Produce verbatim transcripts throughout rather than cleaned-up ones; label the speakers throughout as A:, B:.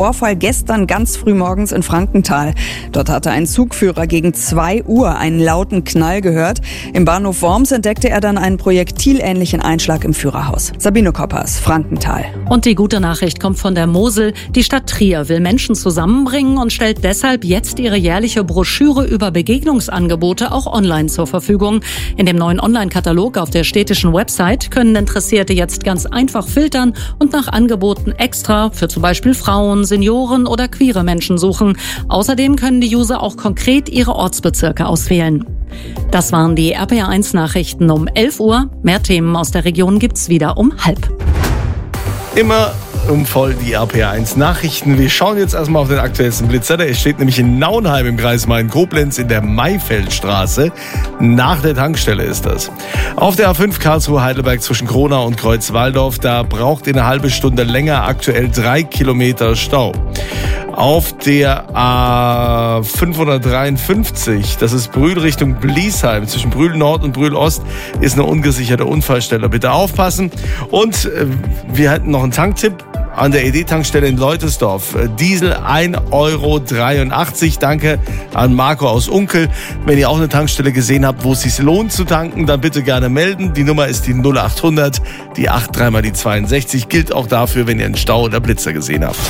A: Vorfall gestern ganz früh morgens in Frankenthal. Dort hatte ein Zugführer gegen zwei Uhr einen lauten Knall gehört. Im Bahnhof Worms entdeckte er dann einen projektilähnlichen Einschlag im Führerhaus. Sabine Koppers, Frankenthal.
B: Und die gute Nachricht kommt von der Mosel. Die Stadt Trier will Menschen zusammenbringen und stellt deshalb jetzt ihre jährliche Broschüre über Begegnungsangebote auch online zur Verfügung. In dem neuen Online-Katalog auf der städtischen Website können Interessierte jetzt ganz einfach filtern und nach Angeboten extra für zum Beispiel Frauen, Senioren oder queere Menschen suchen. Außerdem können die User auch konkret ihre Ortsbezirke auswählen. Das waren die R P R eins Nachrichten um elf Uhr. Mehr Themen aus der Region gibt's wieder um halb.
C: Immer um voll die R P R eins Nachrichten. Wir schauen jetzt erstmal auf den aktuellsten Blitzer. Der steht nämlich in Nauenheim im Kreis Main-Koblenz in der Mayfeldstraße. Nach der Tankstelle ist das. Auf der A fünf Karlsruhe-Heidelberg zwischen Kronau und Kreuzwaldorf, da braucht ihr eine halbe Stunde länger, aktuell drei Kilometer Stau. Auf der A fünfhundertdreiundfünfzig, das ist Brühl Richtung Bliesheim, zwischen Brühl Nord und Brühl Ost, ist eine ungesicherte Unfallstelle. Bitte aufpassen. Und äh, wir hatten noch einen Tanktipp an der E D-Tankstelle in Leutesdorf. Diesel ein Euro dreiundachtzig. Danke an Marco aus Unkel. Wenn ihr auch eine Tankstelle gesehen habt, wo es sich lohnt zu tanken, dann bitte gerne melden. Die Nummer ist die null achthundert, die acht drei mal die zweiundsechzig. Gilt auch dafür, wenn ihr einen Stau oder Blitzer gesehen habt.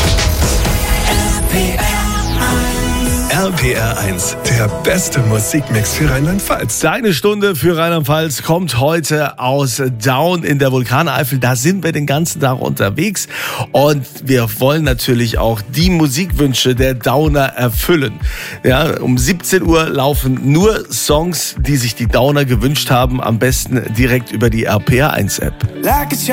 D: R P R eins, der beste Musikmix für Rheinland-Pfalz.
C: Deine Stunde für Rheinland-Pfalz kommt heute aus Daun in der Vulkaneifel. Da sind wir den ganzen Tag unterwegs und wir wollen natürlich auch die Musikwünsche der Dauner erfüllen. Ja, um siebzehn Uhr laufen nur Songs, die sich die Dauner gewünscht haben, am besten direkt über die R P R eins App.